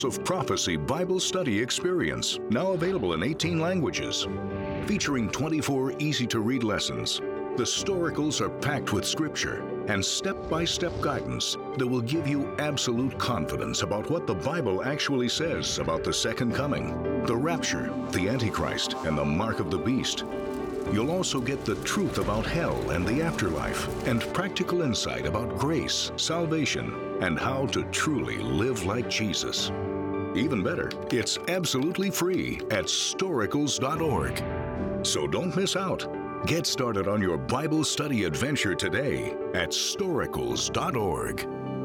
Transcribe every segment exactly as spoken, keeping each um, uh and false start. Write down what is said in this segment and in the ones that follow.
of Prophecy Bible Study Experience, now available in eighteen languages. Featuring twenty-four easy-to-read lessons, the Storicals are packed with scripture and step-by-step guidance that will give you absolute confidence about what the Bible actually says about the second coming, the rapture, the Antichrist, and the mark of the beast. You'll also get the truth about hell and the afterlife, and practical insight about grace, salvation, and how to truly live like Jesus. Even better, it's absolutely free at storicals dot org. So don't miss out. Get started on your Bible study adventure today at storicals dot org.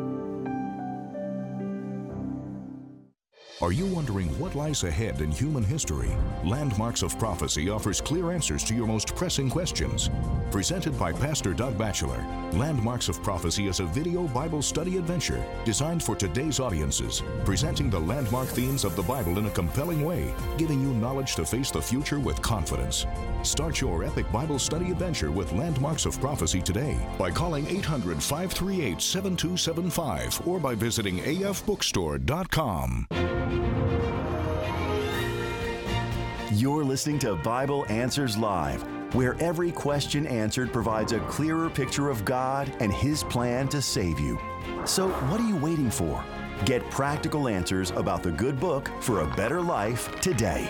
Are you wondering what lies ahead in human history? Landmarks of Prophecy offers clear answers to your most pressing questions. Presented by Pastor Doug Batchelor, Landmarks of Prophecy is a video Bible study adventure designed for today's audiences, presenting the landmark themes of the Bible in a compelling way, giving you knowledge to face the future with confidence. Start your epic Bible study adventure with Landmarks of Prophecy today by calling eight hundred, five three eight, seven two seven five or by visiting a f bookstore dot com. You're listening to Bible Answers Live, where every question answered provides a clearer picture of God and His plan to save you. So what are you waiting for? Get practical answers about the good book for a better life today.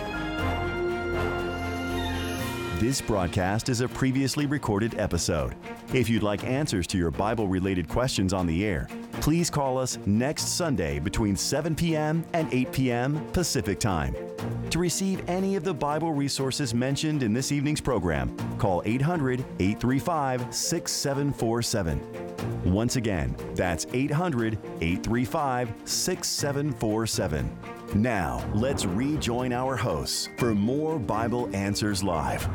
This broadcast is a previously recorded episode. If you'd like answers to your Bible-related questions on the air, please call us next Sunday between seven p.m. and eight p.m. Pacific Time. To receive any of the Bible resources mentioned in this evening's program, call eight hundred, eight three five, six seven four seven. Once again, that's eight hundred, eight three five, six seven four seven. Now, let's rejoin our hosts for more Bible Answers Live.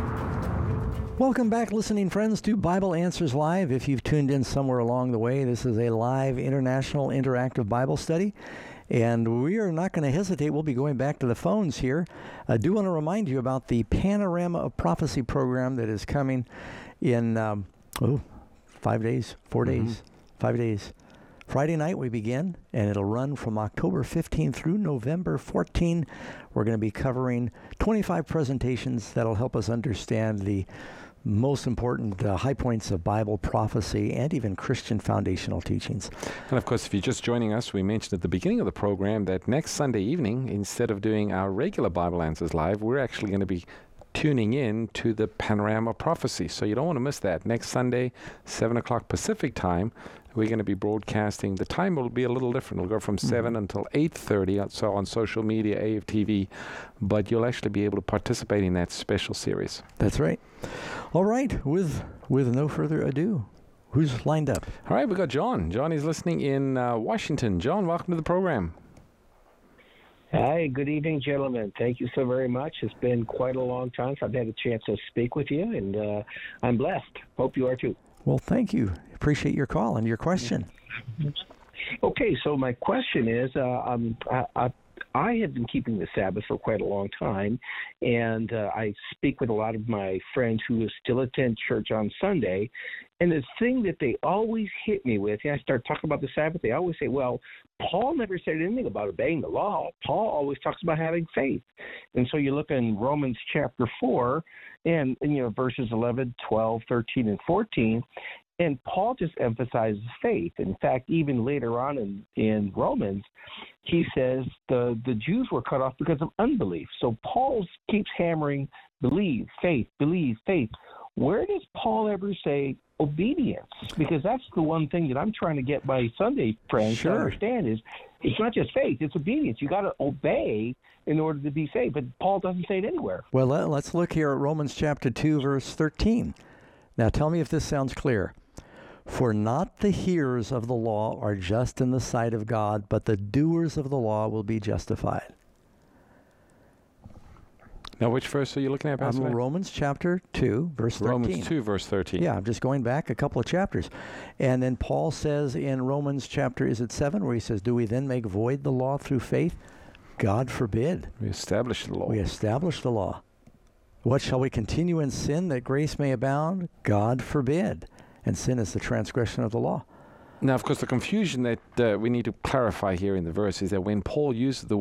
Welcome back, listening friends, to Bible Answers Live. If you've tuned in somewhere along the way, this is a live international interactive Bible study. And we are not going to hesitate. We'll be going back to the phones here. I do want to remind you about the Panorama of Prophecy program that is coming in, um, oh, five days, four mm-hmm. days, five days. Friday night we begin, and it'll run from October fifteenth through November fourteenth. We're going to be covering twenty-five presentations that'll help us understand the most important uh, high points of Bible prophecy and even Christian foundational teachings. And of course, if you're just joining us, we mentioned at the beginning of the program that next Sunday evening, instead of doing our regular Bible Answers Live, we're actually going to be tuning in to the Panorama Prophecy. So you don't want to miss that. Next Sunday, seven o'clock Pacific time, we're going to be broadcasting. The time will be a little different. It'll go from mm-hmm. seven until eight thirty, so on social media, A F T V, but you'll actually be able to participate in that special series. That's right. All right, with with no further ado, who's lined up? All right, we've got John. John is listening in uh, Washington. John, welcome to the program. Hi, good evening, gentlemen. Thank you so very much. It's been quite a long time since I've had a chance to speak with you, and uh, I'm blessed. Hope you are too. Well, thank you. Appreciate your call and your question. Okay, so my question is, uh, um, I, I, I have been keeping the Sabbath for quite a long time, and uh, I speak with a lot of my friends who still attend church on Sunday, and the thing that they always hit me with, and I start talking about the Sabbath, they always say, well, Paul never said anything about obeying the law. Paul always talks about having faith. And so you look in Romans chapter four, and, and you know, verses eleven, twelve, thirteen, and fourteen, and Paul just emphasizes faith. In fact, even later on in, in Romans, he says the, the Jews were cut off because of unbelief. So Paul keeps hammering believe, faith, believe, faith. Where does Paul ever say obedience? Because that's the one thing that I'm trying to get my Sunday friends sure. to understand is it's not just faith, it's obedience. You got to obey in order to be saved. But Paul doesn't say it anywhere. Well, let's look here at Romans chapter two, verse thirteen. Now tell me if this sounds clear. For not the hearers of the law are just in the sight of God, but the doers of the law will be justified. Now, which verse are you looking at, Pastor? Um, Romans chapter two, verse thirteen. Romans two, verse thirteen. Yeah, I'm just going back a couple of chapters. And then Paul says in Romans chapter, is it seven, where he says, do we then make void the law through faith? God forbid. We establish the law. We establish the law. What, shall we continue in sin that grace may abound? God forbid. And sin is the transgression of the law. Now, of course, the confusion that uh, we need to clarify here in the verse is that when Paul uses the